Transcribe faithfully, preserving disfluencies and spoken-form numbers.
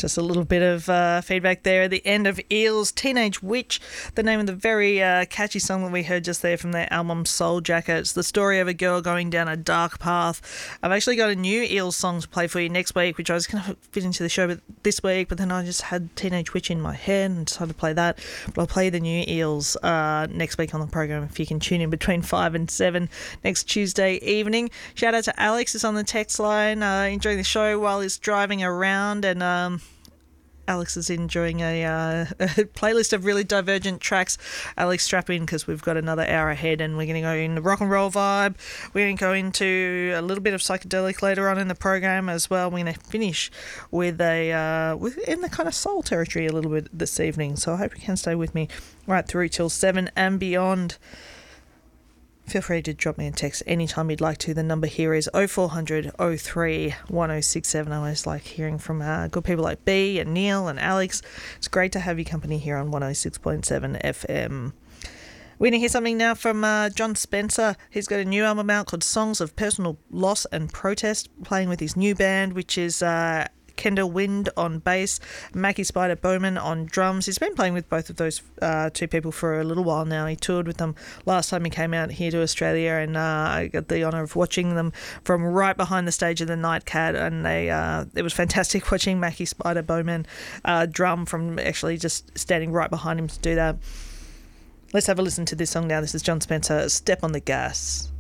Just a little bit of uh, feedback there at the end of Eels' Teenage Witch, the name of the very uh, catchy song that we heard just there from their album Soul Jacket. It's the story of a girl going down a dark path. I've actually got a new Eels song to play for you next week, which I was going to fit into the show this week, but then I just had Teenage Witch in my head and decided to play that. But I'll play the new Eels uh, next week on the program if you can tune in between five and seven next Tuesday evening. Shout out to Alex, is on the text line, uh, enjoying the show while he's driving around, and um, Alex is enjoying a, uh, a playlist of really divergent tracks. Alex, strap in because we've got another hour ahead and we're going to go in the rock and roll vibe. We're going to go into a little bit of psychedelic later on in the program as well. We're going to finish with a uh, with in the kind of soul territory a little bit this evening. So I hope you can stay with me right through till seven and beyond. Feel free to drop me a text anytime you'd like to. The number here is oh four hundred, oh three, one oh six seven. I always like hearing from uh, good people like B and Neil and Alex. It's great to have your company here on one oh six point seven F M. We're going to hear something now from uh, John Spencer. He's got a new album out called Songs of Personal Loss and Protest, playing with his new band, which is Uh, Kendall Wind on bass, Mackie Spider Bowman on drums. He's been playing with both of those uh, two people for a little while now. He toured with them last time he came out here to Australia, and uh, I got the honour of watching them from right behind the stage of the Nightcat, and they uh, it was fantastic watching Mackie Spider Bowman uh, drum from actually just standing right behind him to do that. Let's have a listen to this song now. This is John Spencer, Step on the Gas.